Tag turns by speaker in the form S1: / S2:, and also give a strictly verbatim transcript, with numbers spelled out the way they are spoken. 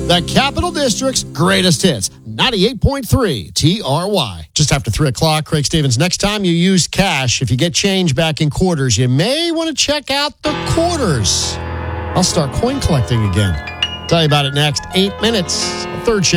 S1: The Capital District's greatest hits, ninety-eight point three T R Y. Just after three o'clock, Craig Stevens. Next time you use cash, if you get change back in quarters, you may want to check out the quarters. I'll start coin collecting again. Tell you about it next. Eight minutes. Third shift.